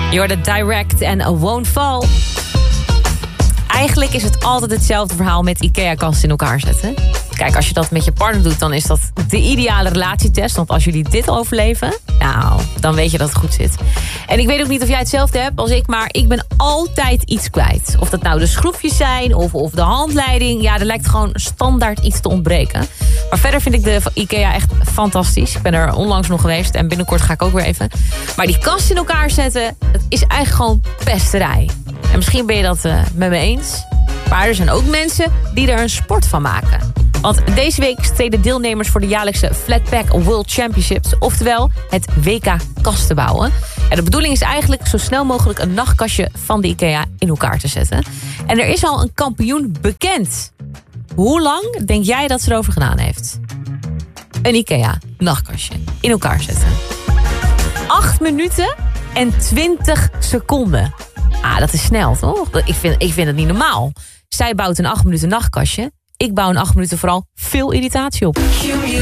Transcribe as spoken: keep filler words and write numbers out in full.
Je hoorde Direct en Won't Fall. Eigenlijk is het altijd hetzelfde verhaal met IKEA-kasten in elkaar zetten. Kijk, als je dat met je partner doet, dan is dat de ideale relatietest. Want als jullie dit overleven, nou, dan weet je dat het goed zit. En ik weet ook niet of jij hetzelfde hebt als ik, maar ik ben altijd iets kwijt. Of dat nou de schroefjes zijn of, of de handleiding. Ja, er lijkt gewoon standaard iets te ontbreken. Maar verder vind ik de IKEA echt fantastisch. Ik ben er onlangs nog geweest en binnenkort ga ik ook weer even. Maar die kast in elkaar zetten, dat is eigenlijk gewoon pesterij. En misschien ben je dat uh, met me eens. Maar er zijn ook mensen die er een sport van maken. Want deze week streden deelnemers voor de jaarlijkse Flatpack World Championships. Oftewel het W K kasten bouwen. En de bedoeling is eigenlijk zo snel mogelijk een nachtkastje van de IKEA in elkaar te zetten. En er is al een kampioen bekend. Hoe lang denk jij dat ze erover gedaan heeft? Een IKEA nachtkastje in elkaar zetten. acht minuten en twintig seconden. Ah, dat is snel, toch? Ik vind, ik vind het niet normaal. Zij bouwt een acht minuten nachtkastje. Ik bouw in acht minuten vooral veel irritatie op.